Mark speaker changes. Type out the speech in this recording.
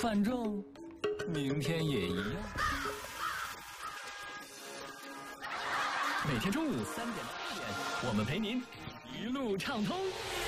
Speaker 1: 反正明天也一样。每天中午3点到4点，我们陪您一路畅通。